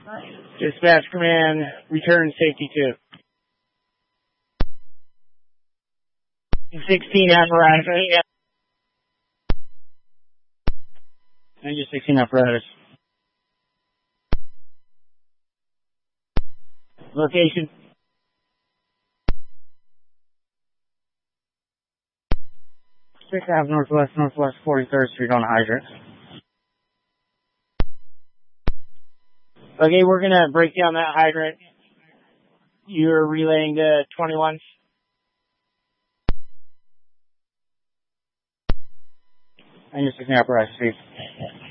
Dispatch command, return safety 2. 16 apparatus. Danger 16 apparatus. Location. 6th Ave Northwest 43rd Street on hydrant. Okay, we're gonna break down that hydrant. You're relaying to 21. And you're 16 apparatus, Steve.